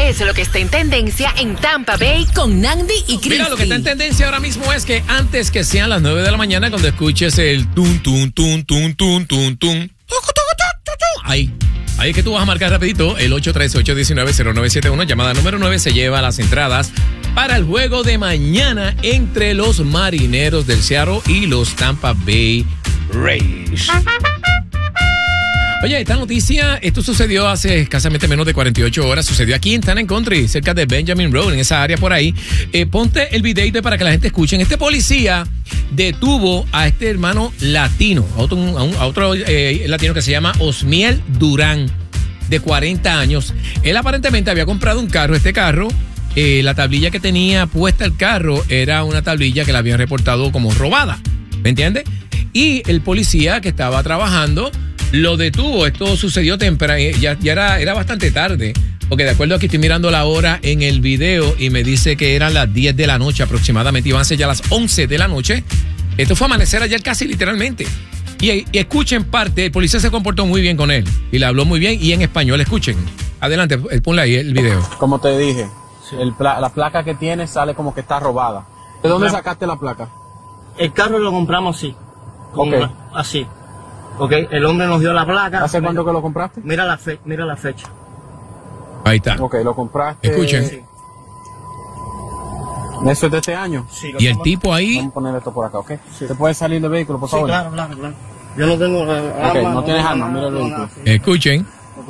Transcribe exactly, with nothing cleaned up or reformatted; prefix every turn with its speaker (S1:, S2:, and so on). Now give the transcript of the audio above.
S1: es lo que está en tendencia en Tampa Bay con Nandi y Cristi.
S2: Mira, lo que está en tendencia ahora mismo es que antes que sean las nueve de la mañana, cuando escuches el tun, tun, tun, tun, tun, tun, tun, ahí. Ahí es que tú vas a marcar rapidito el ocho tres ocho uno nueve cero nueve siete uno, llamada número nueve, se lleva las entradas para el juego de mañana entre los Marineros del Seattle y los Tampa Bay Rays. Oye, esta noticia, esto sucedió hace escasamente menos de cuarenta y ocho horas, sucedió aquí en Town and Country, cerca de Benjamin Road, en esa área por ahí. Eh, ponte el videito para que la gente escuche. Este policía detuvo a este hermano latino, a otro, a un, a otro eh, latino que se llama Osmiel Durán, de cuarenta años. Él aparentemente había comprado un carro, este carro, eh, la tablilla que tenía puesta el carro era una tablilla que la habían reportado como robada, ¿me entiendes? Y el policía que estaba trabajando lo detuvo. Esto sucedió temprano, ya, ya era, era bastante tarde, porque de acuerdo a que estoy mirando la hora en el video y me dice que eran las diez de la noche aproximadamente, iban a ser ya las once de la noche. Esto fue amanecer ayer casi literalmente. Y, y escuchen parte, el policía se comportó muy bien con él y le habló muy bien y en español. Escuchen. Adelante, ponle ahí el video.
S3: Como te dije, el pla- la placa que tiene sale como que está robada. ¿De dónde sacaste la placa?
S4: El carro lo compramos así. Con
S3: Ok.
S4: una- así. Ok, el hombre nos dio la placa.
S3: ¿Hace cuánto que lo compraste?
S4: Mira la, fe, mira la fecha.
S2: Ahí está.
S3: Ok, lo compraste.
S2: Escuchen.
S4: Sí.
S3: ¿Eso es de este año?
S4: Sí, lo
S2: Y el
S4: estamos-
S2: tipo ahí,
S3: Vamos a poner esto por acá, ¿ok?
S4: Sí.
S3: ¿Te puedes salir del vehículo, por
S4: Sí,
S3: favor?
S4: claro, claro, claro. Yo no tengo eh,
S3: Ok,
S4: armas,
S3: no tienes
S4: tengo
S3: armas,
S4: nada,
S3: mira el
S4: no tengo
S3: vehículo.
S4: nada.
S2: escuchen.